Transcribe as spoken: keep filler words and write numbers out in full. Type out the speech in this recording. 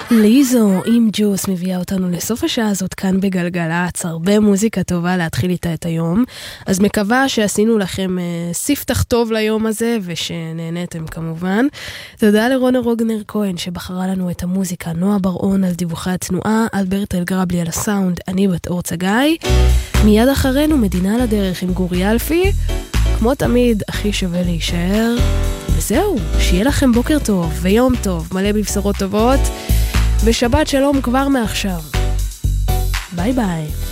ליזו עם ג'וס מביאה אותנו לסוף השעה הזאת כאן בגלגלצ, הרבה מוזיקה טובה להתחיל איתה את היום, אז מקווה שעשינו לכם אה, ספתח טוב ליום הזה ושנהנתם כמובן. תודה לרונה רוגנר כהן שבחרה לנו את המוזיקה, נועה בר-און על דיווחי התנועה, אלברט אלגרבלי על הסאונד, אני בת אור צגאי. מיד אחרינו מדינה לדרך עם גורי אלפי, כמו תמיד הכי שווה להישאר, וזהו, שיהיה לכם בוקר טוב ויום טוב מלא בבשורות טובות ושבת שלום כבר מעכשיו. ביי ביי.